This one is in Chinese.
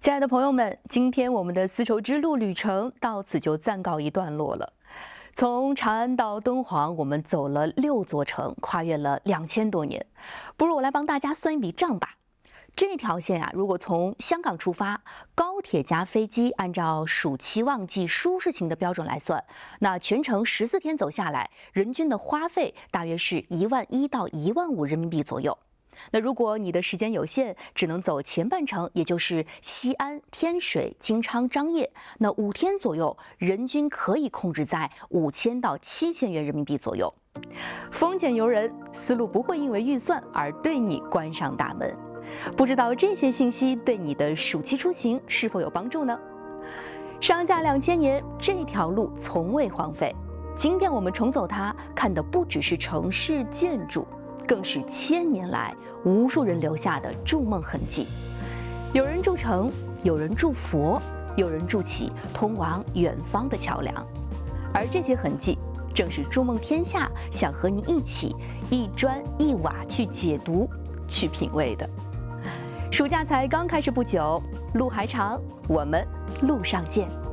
亲爱的朋友们，今天我们的丝绸之路旅程到此就暂告一段落了。从长安到敦煌，我们走了6座城，跨越了2000多年。不如我来帮大家算一笔账吧。这条线啊，如果从香港出发，高铁加飞机，按照暑期旺季舒适型的标准来算，那全程14天走下来，人均的花费大约是11000到15000人民币左右。那如果你的时间有限，只能走前半程，也就是西安、天水、金昌、张掖，那5天左右，人均可以控制在5000到7000元人民币左右。丰俭由人，丝路不会因为预算而对你关上大门。不知道这些信息对你的暑期出行是否有帮助呢？上下2000年，这条路从未荒废。今天我们重走它，看的不只是城市建筑，更是千年来无数人留下的筑梦痕迹。有人筑城，有人筑佛，有人筑起通往远方的桥梁。而这些痕迹，正是筑梦天下想和你一起一砖一瓦去解读、去品味的。暑假才刚开始不久，路还长，我们路上见。